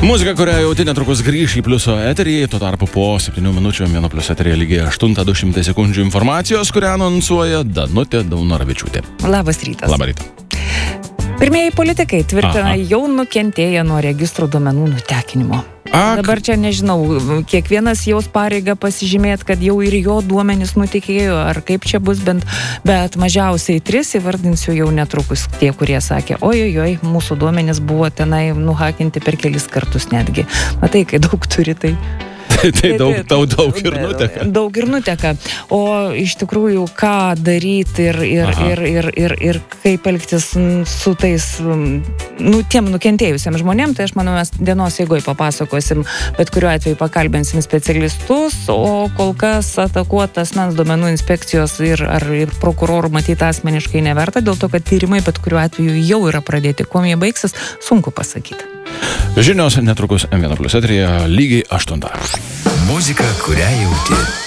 Muzika, kurią jauti netrukus grįš į Pliuso eterį, tuo tarpu po 7 minučių vieno Pliuso eteryje lygiai 8:02 sekundžių informacijos, kurią anonsuoja Danutė Daunoravičiūtė. Labas rytas. Labą rytą. Pirmieji politikai tvirtina jau nukentėję nuo registrų duomenų nutekinimo. Dabar čia nežinau, kiekvienas jaus pareigą pasižymėti, kad jau ir jo duomenys nutekėjo, ar kaip čia bus, bet mažiausiai 3 įvardinsiu jau netrukus tie, kurie sakė, ojojoj, mūsų duomenys buvo tenai nuhakinti per kelis kartus netgi. Matai, kai daug turi, tai... Tai daug ir nuteka. Daug ir nuteka. O iš tikrųjų, ką daryti ir kaip elgtis su tais, tiem nukentėjusiems žmonėm, tai aš manau, mes dienos eigoje papasakosim, bet kuriuo atveju pakalbinsim specialistus, o kol kas atakuoti asmens duomenų inspekcijos ir prokurorų matyti asmeniškai neverta, dėl to, kad tyrimai bet kuriuo atveju jau yra pradėti. Kuom jie baigsis, sunku pasakyti. Žinios netrukus M1 Plius eteryje lygiai 8. Muzika, kurią jauti.